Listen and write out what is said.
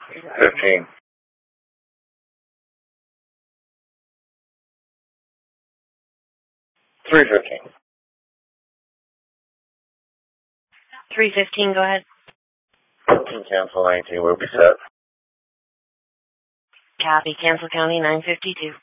15. 315. 315, go ahead. 14, cancel 19, we'll be set. Copy, cancel county 952.